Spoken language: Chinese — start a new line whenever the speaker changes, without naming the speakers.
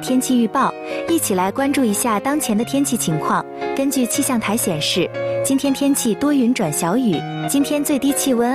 天气预报，一起来关注一下当前的天气情况。根据气象台显示，今天天气多云转小雨，今天最低气温